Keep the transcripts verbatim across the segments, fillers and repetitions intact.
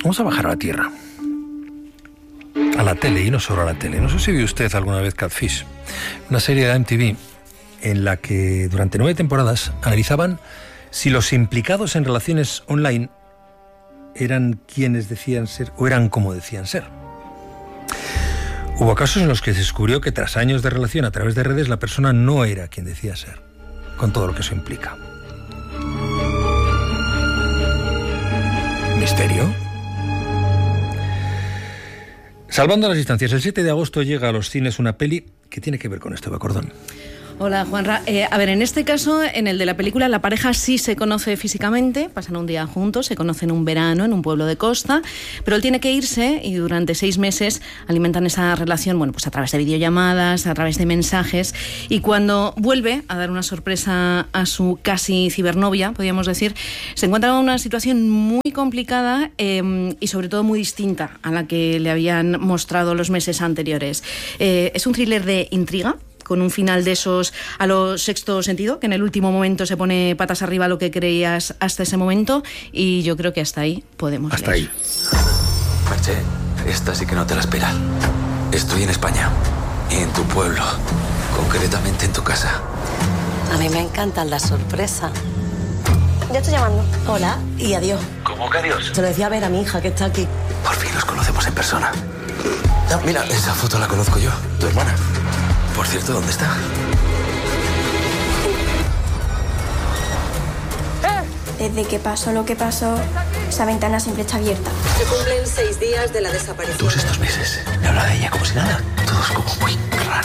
Vamos a bajar a la tierra, a la tele, y no solo a la tele. No sé si vio usted alguna vez Catfish, una serie de M T V en la que durante nueve temporadas analizaban si los implicados en relaciones online eran quienes decían ser o eran como decían ser. Hubo casos en los que se descubrió que tras años de relación a través de redes la persona no era quien decía ser, con todo lo que eso implica. ¿Misterio? Salvando las distancias, el siete de agosto llega a los cines una peli que tiene que ver con esto, Eva Cordón. Hola, Juanra. Eh, a ver, en este caso, en el de la película, la pareja sí se conoce físicamente, pasan un día juntos, se conocen un verano en un pueblo de costa, pero él tiene que irse y durante seis meses alimentan esa relación, bueno, pues a través de videollamadas, a través de mensajes, y cuando vuelve a dar una sorpresa a su casi cibernovia, podríamos decir, se encuentra en una situación muy complicada eh, y sobre todo muy distinta a la que le habían mostrado los meses anteriores. Eh, es un thriller de intriga, con un final de esos a lo Sexto Sentido, que en el último momento se pone patas arriba lo que creías hasta ese momento, y yo creo que hasta ahí podemos Hasta leer. ahí. Merche, esta sí que no te la esperas. Estoy en España, en tu pueblo, concretamente en tu casa. A mí me encantan las sorpresas. Ya estoy llamando. Hola y adiós. ¿Cómo que adiós? Se lo decía a ver a mi hija que está aquí. Por fin nos conocemos en persona. Ah, mira, esa foto la conozco yo, tu hermana. Por cierto, ¿dónde está? Desde que pasó lo que pasó, esa ventana siempre está abierta. Se cumplen seis días de la desaparición. Todos estos meses me habla de ella como si nada. Todo es como muy raro.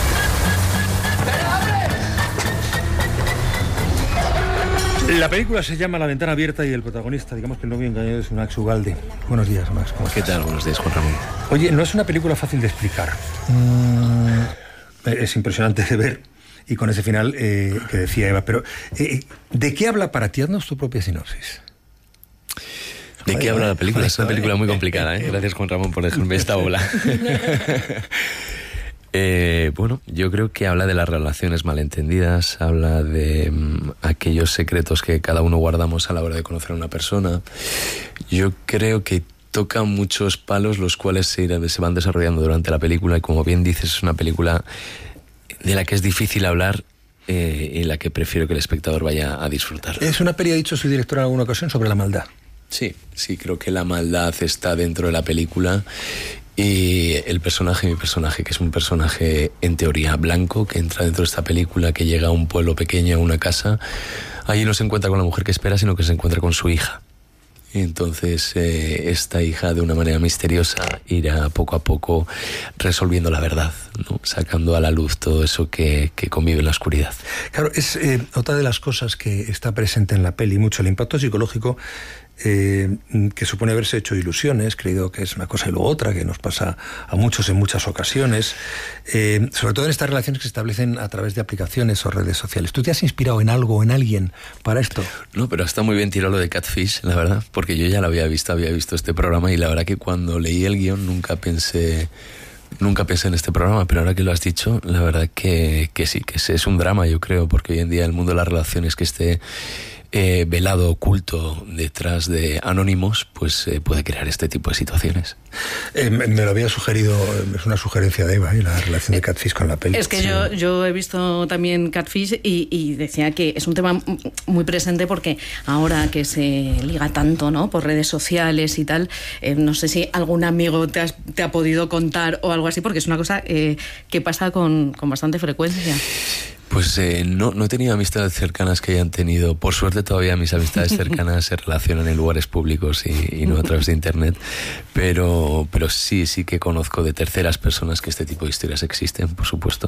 La película se llama La ventana abierta y el protagonista, digamos que el novio engañado, es Max Ugalde. Buenos días, Max. ¿Cómo ¿Qué estás? tal? Buenos días, Juan Ramón. Oye, no es una película fácil de explicar. Mm, es impresionante de ver, y con ese final eh, que decía Eva, pero eh, ¿de qué habla para ti? Haznos tu propia sinopsis. ¿De qué habla la película? Es una película muy eh, complicada, ¿eh? Gracias, Juan Ramón, por dejarme esta bola. eh, bueno, yo creo que habla de las relaciones malentendidas, habla de um, aquellos secretos que cada uno guardamos a la hora de conocer a una persona. Yo creo que toca muchos palos los cuales se, irán, se van desarrollando durante la película, y como bien dices, es una película de la que es difícil hablar eh, y la que prefiero que el espectador vaya a disfrutar. Es una peli, ha dicho su director en alguna ocasión, sobre la maldad. Sí, sí, creo que la maldad está dentro de la película, y el personaje, mi personaje, que es un personaje en teoría blanco, que entra dentro de esta película, que llega a un pueblo pequeño, a una casa, allí no se encuentra con la mujer que espera, sino que se encuentra con su hija. Entonces eh, esta hija, de una manera misteriosa, irá poco a poco resolviendo la verdad, ¿no? Sacando a la luz todo eso que, que convive en la oscuridad. Claro, es eh, otra de las cosas que está presente en la peli, mucho el impacto psicológico eh, que supone haberse hecho ilusiones, creído que es una cosa y luego otra, que nos pasa a muchos en muchas ocasiones, eh, sobre todo en estas relaciones que se establecen a través de aplicaciones o redes sociales. ¿Tú te has inspirado en algo o en alguien para esto? No, pero está muy bien tirado lo de Catfish, la verdad, porque yo ya lo había visto, había visto este programa, y la verdad que cuando leí el guión nunca pensé... Nunca pensé en este programa, pero ahora que lo has dicho, la verdad que, que sí, que es un drama, yo creo, porque hoy en día el mundo de las relaciones que esté eh, velado, oculto detrás de anónimos, pues eh, puede crear este tipo de situaciones. Eh, me, me lo había sugerido, es una sugerencia de Eva, ¿eh? La relación de Catfish con la peli. Es que Sí. yo, yo he visto también Catfish y, y decía que es un tema muy presente, porque ahora que se liga tanto, ¿no?, por redes sociales y tal, eh, no sé si algún amigo te, has, te ha podido contar o algo así, porque es una cosa eh, que pasa con, con bastante frecuencia. Pues eh, no, no he tenido amistades cercanas que hayan tenido. Por suerte todavía mis amistades cercanas se relacionan en lugares públicos y, y no a través de internet. Pero, pero sí, sí que conozco de terceras personas que este tipo de historias existen, por supuesto.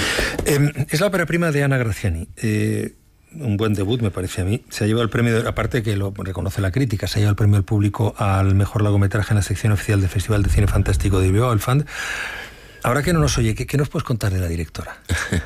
Eh, es la ópera prima de Ana Graziani. Eh, un buen debut, me parece a mí. Se ha llevado el premio, aparte que lo reconoce la crítica, se ha llevado el premio del público al mejor largometraje en la sección oficial del Festival de Cine Fantástico de Bilbao, el F A N D. Ahora que no nos oye, ¿qué, qué nos puedes contar de la directora?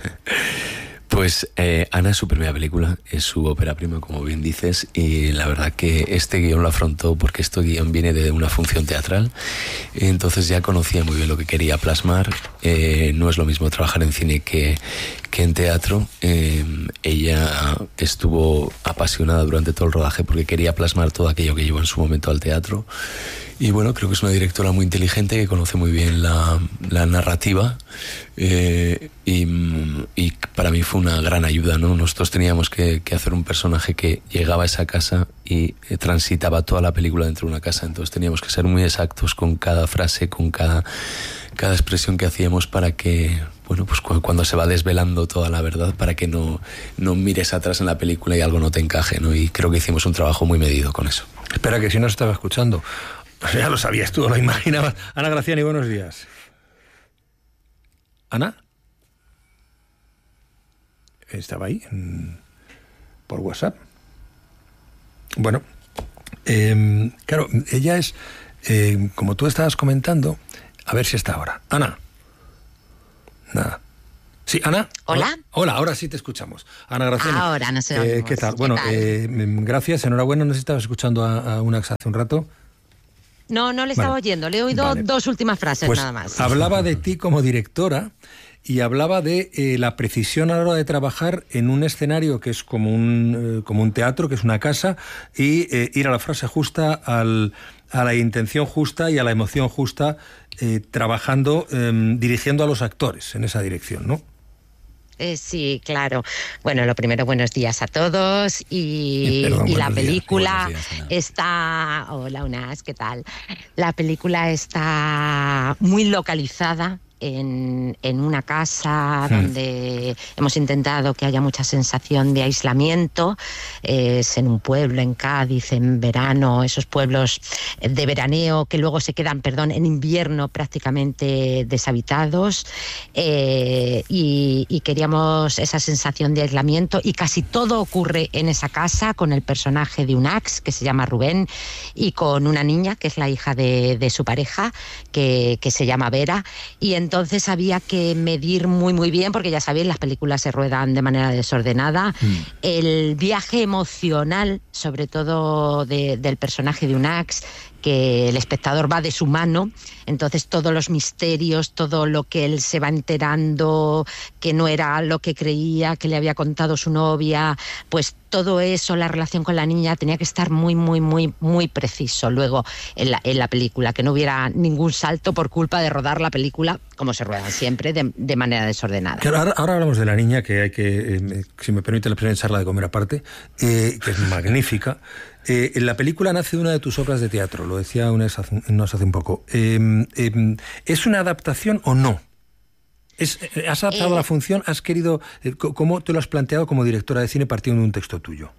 Pues eh, Ana es su primera película, es su ópera prima, como bien dices, y la verdad que este guión lo afrontó porque este guión viene de una función teatral, entonces ya conocía muy bien lo que quería plasmar. Eh, no es lo mismo trabajar en cine que, que en teatro. Eh, ella estuvo apasionada durante todo el rodaje porque quería plasmar todo aquello que llevó en su momento al teatro, Y bueno, creo que es una directora muy inteligente que conoce muy bien la, la narrativa eh, y, y para mí fue una gran ayuda, ¿no? Nosotros teníamos que, que hacer un personaje que llegaba a esa casa y eh, transitaba toda la película dentro de una casa, entonces teníamos que ser muy exactos con cada frase, con cada, cada expresión que hacíamos para que, bueno, pues cu- cuando se va desvelando toda la verdad, para que no, no mires atrás en la película y algo no te encaje, ¿no? Y creo que hicimos un trabajo muy medido con eso. Espera, que si no estaba escuchando. Ya lo sabías tú, lo imaginabas. Ana Graciani, buenos días. ¿Ana? Estaba ahí, en, por WhatsApp. Bueno, eh, claro, ella es, eh, como tú estabas comentando, a ver si está ahora. Ana. Nada. Sí, Ana. Hola. Hola, ahora sí te escuchamos. Ana Graciani. Ahora no sé. Eh, ¿Qué tal? ¿Qué bueno, tal? Eh, gracias, enhorabuena. No sé si estabas escuchando a, a Unax hace un rato. No, no le estaba Vale. oyendo. Le he oído Vale. dos últimas frases Pues nada más. hablaba de ti como directora y hablaba de eh, la precisión a la hora de trabajar en un escenario que es como un, eh, como un teatro, que es una casa, y eh, ir a la frase justa, al, a la intención justa y a la emoción justa, eh, trabajando, eh, dirigiendo a los actores en esa dirección, ¿no? Eh, sí, claro. Bueno, lo primero, buenos días a todos. Y, Perdón, y la buenos días. película Buenos días, Ana. está... Hola, Unas, ¿qué tal? La película está muy localizada en, en una casa Hmm. donde hemos intentado que haya mucha sensación de aislamiento. Es en un pueblo, en Cádiz, en verano, esos pueblos de veraneo que luego se quedan, perdón, en invierno prácticamente deshabitados. Eh, y, y queríamos esa sensación de aislamiento, y casi todo ocurre en esa casa, con el personaje de Unax, que se llama Rubén, y con una niña que es la hija de, de su pareja, que, que se llama Vera. Y entonces había que medir muy muy bien, porque ya sabéis, las películas se ruedan de manera desordenada, mm. el viaje emocional, sobre todo de, del personaje de Unax, que el espectador va de su mano, entonces todos los misterios, todo lo que él se va enterando, que no era lo que creía, que le había contado su novia, pues todo eso, la relación con la niña, tenía que estar muy, muy, muy, muy preciso luego en la, en la película, que no hubiera ningún salto por culpa de rodar la película, como se ruedan siempre, de, de manera desordenada. Claro, ahora, ahora hablamos de la niña, que hay que, eh, si me permite la expresión, echarla de comer aparte, eh, que es magnífica. Eh, la película nace de una de tus obras de teatro, lo decía Unas hace, Unas hace un poco. Eh, eh, ¿Es una adaptación o no? ¿Es, ¿Has adaptado eh, la función? ¿Has querido, eh, ¿Cómo te lo has planteado como directora de cine partiendo de un texto tuyo?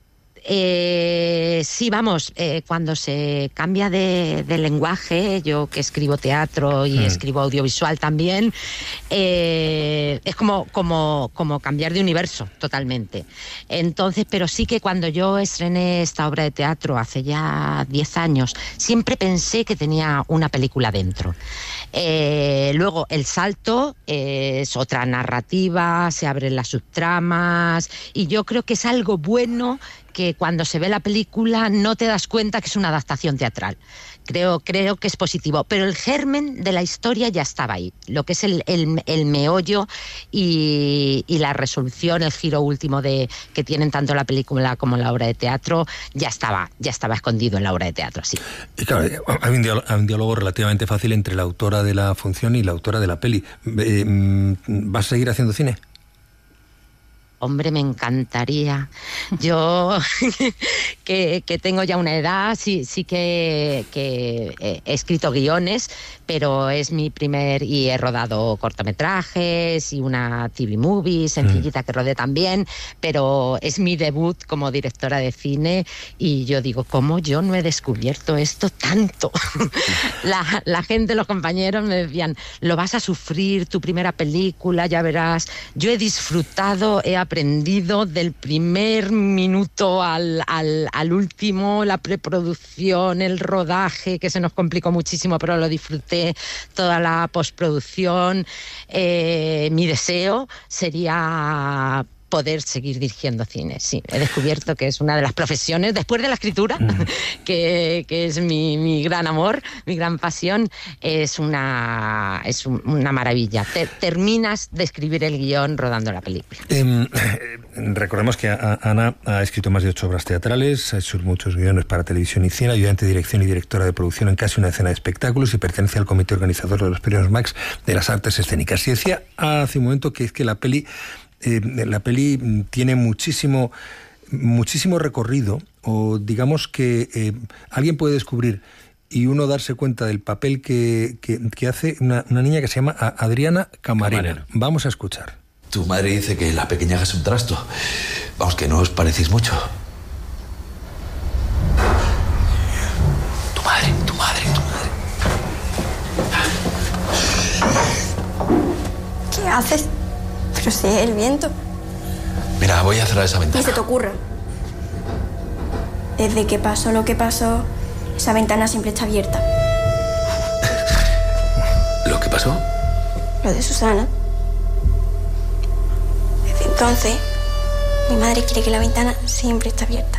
Eh, sí, vamos, eh, cuando se cambia de, de lenguaje, yo que escribo teatro y mm. escribo audiovisual también, eh, es como, como, como cambiar de universo totalmente. Entonces, pero sí que cuando yo estrené esta obra de teatro hace ya diez años, siempre pensé que tenía una película dentro. Eh, luego el salto eh, es otra narrativa, se abren las subtramas, y yo creo que es algo bueno que cuando se ve la película no te das cuenta que es una adaptación teatral. Creo, creo que es positivo, pero el germen de la historia ya estaba ahí, lo que es el, el, el meollo y, y la resolución, el giro último de que tienen tanto la película como la obra de teatro, ya estaba, ya estaba escondido en la obra de teatro, sí. Y claro, hay un, diálogo, hay un diálogo relativamente fácil entre la autora de la función y la autora de la peli. ¿Vas a seguir haciendo cine? Hombre, me encantaría. Yo, que, que tengo ya una edad, sí, sí que, que he escrito guiones, pero es mi primer... Y he rodado cortometrajes y una T V movie sencillita mm. que rodé también, pero es mi debut como directora de cine, y yo digo, ¿cómo yo no he descubierto esto tanto? la, la gente, los compañeros me decían, lo vas a sufrir, tu primera película, ya verás. Yo he disfrutado, he aprendido del primer minuto al, al, al último, la preproducción, el rodaje, que se nos complicó muchísimo, pero lo disfruté, toda la postproducción. Eh, mi deseo sería poder seguir dirigiendo cine. Sí, he descubierto que es una de las profesiones, después de la escritura, mm. que, que es mi, mi gran amor, mi gran pasión, es una, es un, una maravilla. Te, terminas de escribir el guión rodando la película. Eh, recordemos que a, a Ana ha escrito más de ocho obras teatrales, ha hecho muchos guiones para televisión y cine, ayudante de dirección y directora de producción en casi una decena de espectáculos y pertenece al comité organizador de los premios Max de las artes escénicas. Y decía hace un momento que es que la peli, eh, la peli tiene muchísimo, muchísimo recorrido, o digamos que eh, alguien puede descubrir y uno darse cuenta del papel que, que, que hace una, una niña que se llama Adriana Camarena. Camarena. Vamos a escuchar. Tu madre dice que la pequeña haga un trasto. Vamos, que no os parecéis mucho. Tu madre, tu madre, tu madre. ¿Qué haces? Pero si es el viento. Mira, voy a cerrar esa ventana. Ni se te ocurra. Desde que pasó lo que pasó, esa ventana siempre está abierta. ¿Lo que pasó? Lo de Susana. Desde entonces, mi madre quiere que la ventana siempre esté abierta.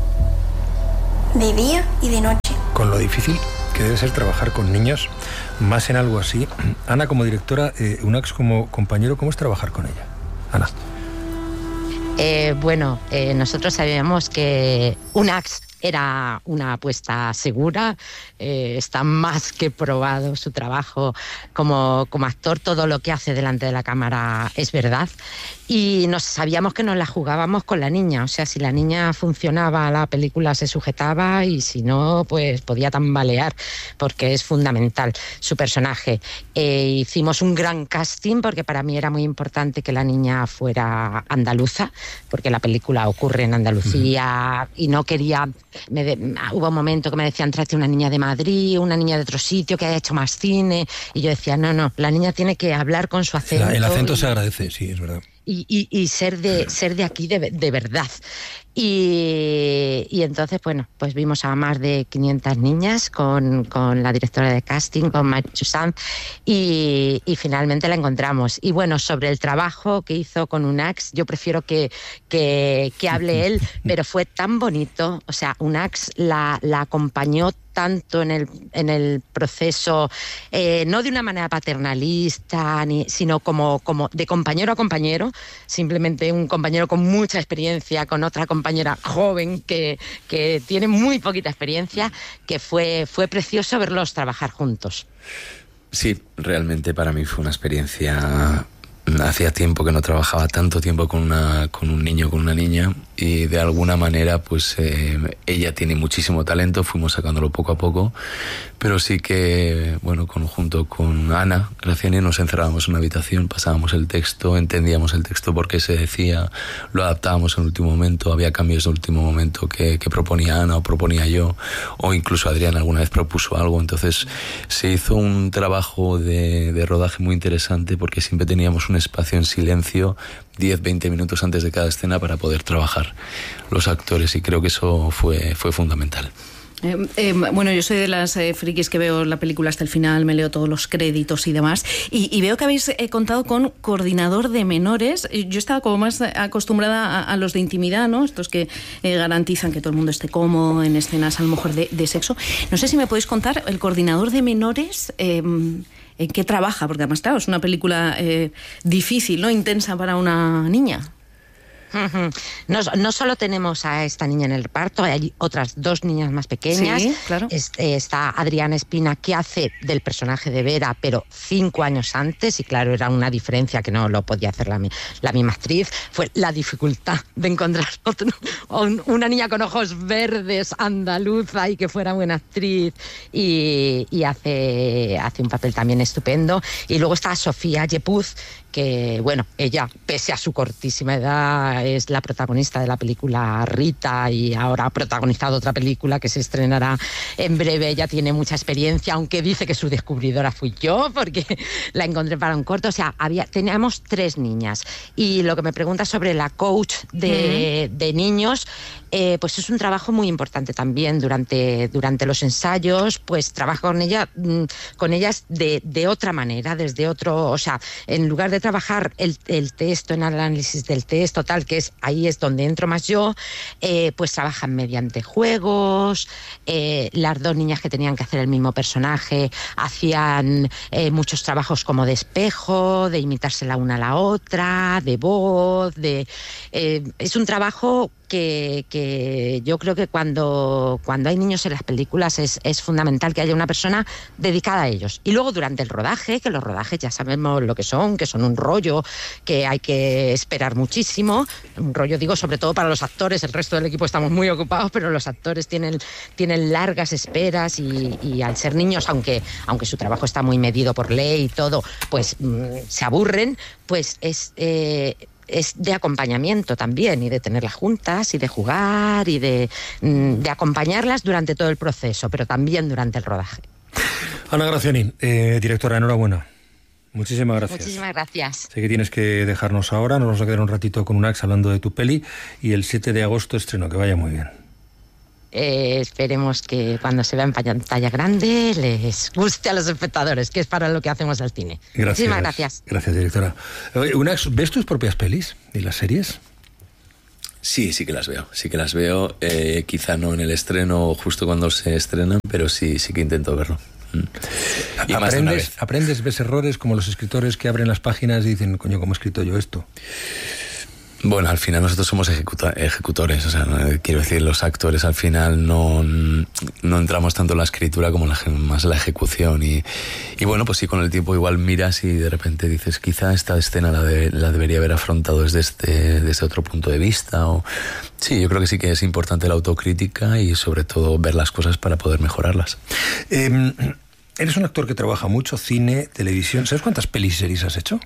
De día y de noche. Con lo difícil que debe ser trabajar con niños, más en algo así. Ana, como directora, eh, Unax como compañero, ¿cómo es trabajar con ella? Ana. Eh, bueno, eh, nosotros sabíamos que Unax era una apuesta segura, eh, está más que probado su trabajo como, como actor, todo lo que hace delante de la cámara es verdad, y nos sabíamos que nos la jugábamos con la niña, o sea, si la niña funcionaba, la película se sujetaba, y si no, pues podía tambalear, porque es fundamental su personaje. Eh, hicimos un gran casting, porque para mí era muy importante que la niña fuera andaluza, porque la película ocurre en Andalucía, y no quería... Me de, hubo un momento que me decían, tráete una niña de Madrid, una niña de otro sitio que haya hecho más cine, y yo decía, no, no, la niña tiene que hablar con su acento. El, el acento y, se agradece, sí, es verdad. Y, y, y ser de ser de aquí de, de verdad. Y, y entonces, bueno, pues vimos a más de quinientas niñas con, con la directora de casting, con Mari Susan, y, y finalmente la encontramos. Y bueno, sobre el trabajo que hizo con Unax, yo prefiero que, que, que hable él, pero fue tan bonito. O sea, Unax la, la acompañó tanto en el, en el proceso, eh, no de una manera paternalista, ni, sino como, como de compañero a compañero, simplemente un compañero con mucha experiencia, con otra compañera joven que, que tiene muy poquita experiencia, que fue, fue precioso verlos trabajar juntos. Sí, realmente para mí fue una experiencia... Hacía tiempo que no trabajaba tanto tiempo con, una, con un niño, con una niña, y de alguna manera pues eh, ella tiene muchísimo talento, fuimos sacándolo poco a poco, pero sí que, bueno, conjunto con Ana Graciani nos encerrábamos en una habitación, pasábamos el texto, entendíamos el texto por qué se decía, lo adaptábamos en el último momento, había cambios en el último momento que, que proponía Ana o proponía yo, o incluso Adrián alguna vez propuso algo, entonces se hizo un trabajo de, de rodaje muy interesante porque siempre teníamos un espacio en silencio diez, veinte minutos antes de cada escena para poder trabajar los actores, y creo que eso fue, fue fundamental. Eh, eh, bueno, yo soy de las eh, frikis que veo la película hasta el final, me leo todos los créditos y demás, y, y veo que habéis eh, contado con coordinador de menores. Yo estaba como más acostumbrada a, a los de intimidad, ¿no? Estos que eh, garantizan que todo el mundo esté cómodo en escenas a lo mejor de, de sexo. No sé si me podéis contar, el coordinador de menores... Eh, ¿en qué trabaja? Porque además, claro, es una película eh, difícil, ¿no? Intensa para una niña. No, no solo tenemos a esta niña en el reparto, hay otras dos niñas más pequeñas. Sí, claro. Es, está Adriana Espina, que hace del personaje de Vera, pero cinco años antes, y claro, era una diferencia que no lo podía hacer la, la misma actriz. Fue la dificultad de encontrar otro, una niña con ojos verdes, andaluza, y que fuera buena actriz, y, y hace, hace un papel también estupendo. Y luego está Sofía Yepuz, que, bueno, ella, pese a su cortísima edad, es la protagonista de la película Rita, y ahora ha protagonizado otra película que se estrenará en breve. Ella tiene mucha experiencia, aunque dice que su descubridora fui yo, porque la encontré para un corto. O sea, había, teníamos tres niñas. Y lo que me preguntas sobre la coach de, uh-huh. de niños, eh, pues es un trabajo muy importante también durante, durante los ensayos, pues trabajo con ella, con ellas de, de otra manera, desde otro, o sea, en lugar de trabajar el, el texto, en el análisis del texto, tal, que es ahí es donde entro más yo, eh, pues trabajan mediante juegos, eh, las dos niñas que tenían que hacer el mismo personaje hacían eh, muchos trabajos como de espejo, de imitarse la una a la otra, de voz, de eh, es un trabajo que, que yo creo que cuando, cuando hay niños en las películas es, es fundamental que haya una persona dedicada a ellos. Y luego durante el rodaje, que los rodajes ya sabemos lo que son, que son un rollo, que hay que esperar muchísimo, un rollo digo sobre todo para los actores, el resto del equipo estamos muy ocupados, pero los actores tienen, tienen largas esperas y, y al ser niños, aunque, aunque su trabajo está muy medido por ley y todo, pues mmm, se aburren, pues es... Eh, es de acompañamiento también y de tenerlas juntas y de jugar y de, de acompañarlas durante todo el proceso, pero también durante el rodaje. Ana Graziani, eh, directora, enhorabuena. Muchísimas gracias. Muchísimas gracias. Sé que tienes que dejarnos ahora, nos vamos a quedar un ratito con Unax hablando de tu peli y el siete de agosto estreno, que vaya muy bien. Eh, esperemos que cuando se vea en pantalla grande les guste a los espectadores, que es para lo que hacemos al cine. Gracias. Muchísimas gracias. Gracias, directora. Unax, ¿ves tus propias pelis y las series? Sí, sí que las veo, sí que las veo, eh, quizá no en el estreno justo cuando se estrenan, pero sí, sí que intento verlo. Y más de una vez. ¿Aprendes, ves errores como los escritores que abren las páginas y dicen, coño, ¿cómo he escrito yo esto? Bueno, al final nosotros somos ejecuta- ejecutores, o sea, quiero decir, los actores al final no, no entramos tanto en la escritura como la, más en la ejecución y, y bueno, pues sí, con el tiempo igual miras y de repente dices, quizá esta escena la, de, la debería haber afrontado desde este, desde otro punto de vista o... Sí, yo creo que sí que es importante la autocrítica y sobre todo ver las cosas para poder mejorarlas. Eh, eres un actor que trabaja mucho, cine, televisión. ¿Sabes cuántas pelis y series has hecho?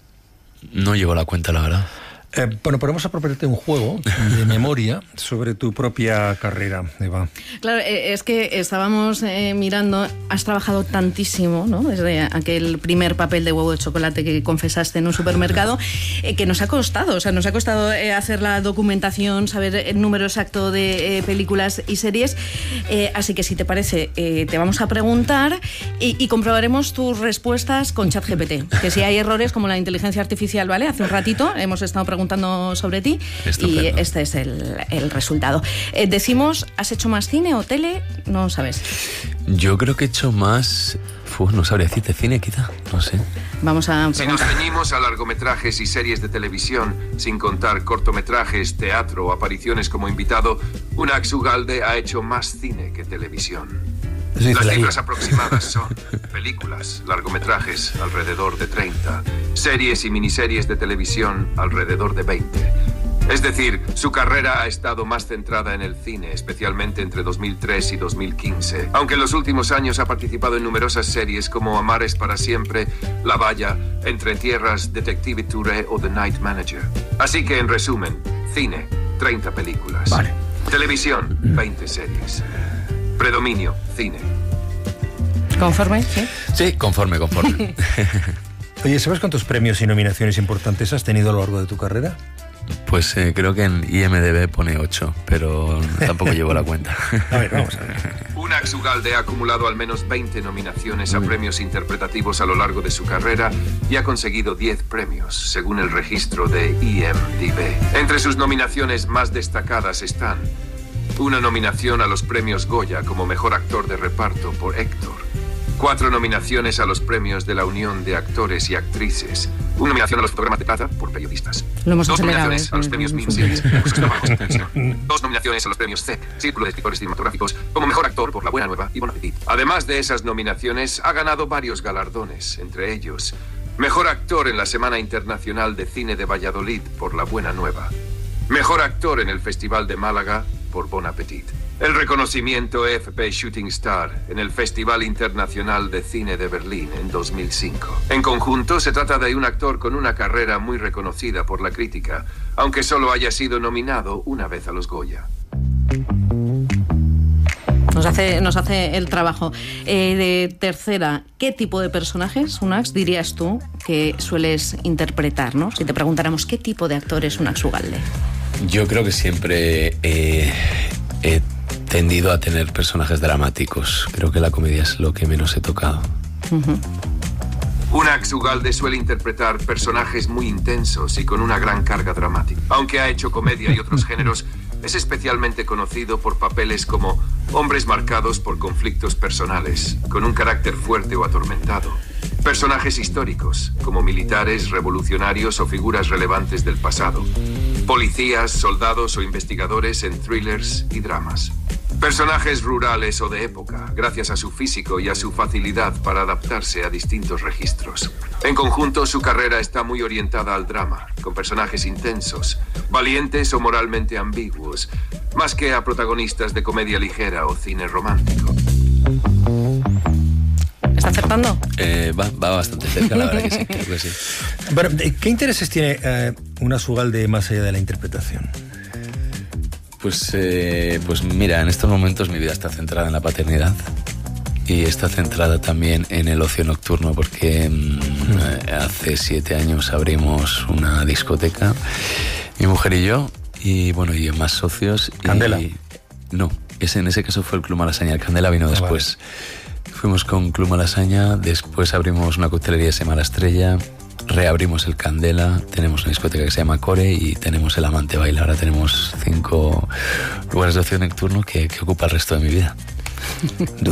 No llevo la cuenta, la verdad. Eh, bueno, pero vamos a proponerte un juego de memoria sobre tu propia carrera, Eva. Claro, eh, es que estábamos eh, mirando, has trabajado tantísimo, ¿no? Desde aquel primer papel de huevo de chocolate que confesaste en un supermercado, eh, que nos ha costado, o sea, nos ha costado eh, hacer la documentación, saber el número exacto de eh, películas y series, eh, así que si te parece, eh, te vamos a preguntar y, y comprobaremos tus respuestas con ChatGPT, que si hay errores como la inteligencia artificial, ¿vale? Hace un ratito hemos estado preguntando preguntando sobre ti. Estupendo. Y este es el, el resultado. Eh, decimos, ¿has hecho más cine o tele? No sabes. Yo creo que he hecho más... Uf, no sabría decirte, cine quizá, no sé. Vamos a... Si nos ceñimos a largometrajes y series de televisión, sin contar cortometrajes, teatro o apariciones como invitado, Unax Ugalde ha hecho más cine que televisión. Sí, Las cifras aproximadas son películas, largometrajes, alrededor de treinta, series y miniseries de televisión, alrededor de veinte. Es decir, su carrera ha estado más centrada en el cine, especialmente entre dos mil tres y dos mil quince, aunque en los últimos años ha participado en numerosas series como Amar es para siempre, La Valla, Entre Tierras, Detective Touré o The Night Manager. Así que, en resumen, cine, treinta películas. Vale. Televisión, veinte series. Predominio, cine. ¿Conforme? Sí, sí conforme, conforme. Oye, ¿sabes cuántos premios y nominaciones importantes has tenido a lo largo de tu carrera? Pues eh, creo que en I M D B pone ocho, pero tampoco llevo la cuenta. A ver, vamos a ver. Unax Ugalde ha acumulado al menos veinte nominaciones a premios interpretativos a lo largo de su carrera y ha conseguido diez premios, según el registro de I M D B. Entre sus nominaciones más destacadas están una nominación a los premios Goya como mejor actor de reparto por Héctor, cuatro nominaciones a los premios de la Unión de Actores y Actrices, una nominación a los fotogramas de plata por periodistas, Lo hemos dos acelerado, nominaciones ¿eh? a los premios Minseries por sus trabajos de televisión, dos nominaciones a los premios C E C, Círculo de Escritores Cinematográficos, como mejor actor por La Buena Nueva y Bon Appetit. Además de esas nominaciones, ha ganado varios galardones, entre ellos mejor actor en la Semana Internacional de Cine de Valladolid por La Buena Nueva, mejor actor en el Festival de Málaga por Bon Appetit, el reconocimiento F P Shooting Star en el Festival Internacional de Cine de Berlín en dos mil cinco. En conjunto, se trata de un actor con una carrera muy reconocida por la crítica, aunque solo haya sido nominado una vez a los Goya. Nos hace, nos hace el trabajo. Eh, de tercera, ¿qué tipo de personajes, Unax, dirías tú que sueles interpretar, ¿no? Si te preguntáramos qué tipo de actor es Unax Ugalde. Yo creo que siempre eh, he tendido a tener personajes dramáticos. Creo que la comedia es lo que menos he tocado. Uh-huh. Unax Ugalde suele interpretar personajes muy intensos y con una gran carga dramática. Aunque ha hecho comedia y otros géneros, es especialmente conocido por papeles como hombres marcados por conflictos personales, con un carácter fuerte o atormentado. Personajes históricos, como militares, revolucionarios o figuras relevantes del pasado. Policías, soldados o investigadores en thrillers y dramas. Personajes rurales o de época, gracias a su físico y a su facilidad para adaptarse a distintos registros. En conjunto, su carrera está muy orientada al drama, con personajes intensos, valientes o moralmente ambiguos, más que a protagonistas de comedia ligera o cine romántico. ¿Está acertando? Eh, va, va bastante cerca, la verdad que sí, creo que sí. Bueno, ¿qué intereses tiene eh, Unax Ugalde más allá de la interpretación? Pues, eh, pues mira, en estos momentos mi vida está centrada en la paternidad y está centrada también en el ocio nocturno, porque mm, hace siete años abrimos una discoteca, mi mujer y yo, y bueno, y más socios. ¿Candela? Y, no, ese, en ese caso fue el Club Malasaña, el Candela vino después. Ah, vale. Fuimos con Club Malasaña, después abrimos una coctelería que se llama La Estrella, reabrimos el Candela, tenemos una discoteca que se llama Core y tenemos el Amante Baila. Ahora tenemos cinco lugares de ocio nocturno que, que ocupa el resto de mi vida.